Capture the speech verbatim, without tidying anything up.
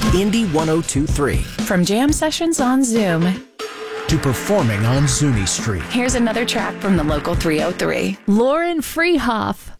Indy one oh two point three. From jam sessions on Zoom to performing on Zuni Street. Here's another track from the local three oh three. Lauren Freehoff.